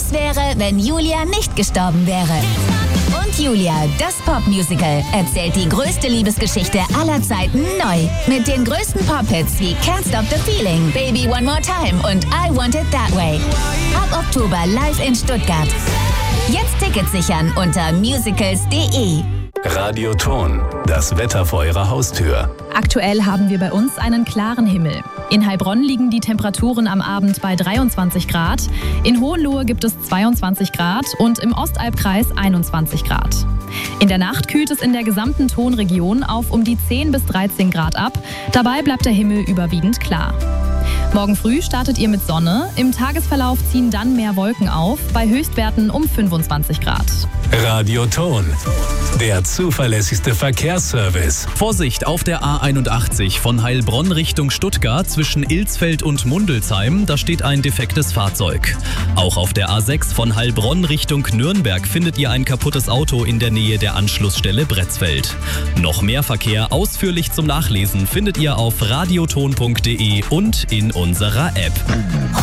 Was wäre, wenn Julia nicht gestorben wäre? Und Julia, das Popmusical, erzählt die größte Liebesgeschichte aller Zeiten neu. Mit den größten Pop-Hits wie Can't Stop the Feeling, Baby One More Time und I Want It That Way. Ab Oktober live in Stuttgart. Jetzt Tickets sichern unter musicals.de. Radioton, das Wetter vor Ihrer Haustür. Aktuell haben wir bei uns einen klaren Himmel. In Heilbronn liegen die Temperaturen am Abend bei 23 Grad, in Hohenlohe gibt es 22 Grad und im Ostalbkreis 21 Grad. In der Nacht kühlt es in der gesamten Tonregion auf um die 10 bis 13 Grad ab, dabei bleibt der Himmel überwiegend klar. Morgen früh startet ihr mit Sonne, im Tagesverlauf ziehen dann mehr Wolken auf, bei Höchstwerten um 25 Grad. Radioton, der zuverlässigste Verkehrsservice. Vorsicht auf der A81 von Heilbronn Richtung Stuttgart zwischen Ilsfeld und Mundelsheim, da steht ein defektes Fahrzeug. Auch auf der A6 von Heilbronn Richtung Nürnberg findet ihr ein kaputtes Auto in der Nähe der Anschlussstelle Bretzfeld. Noch mehr Verkehr ausführlich zum Nachlesen findet ihr auf radioton.de und in unserer App.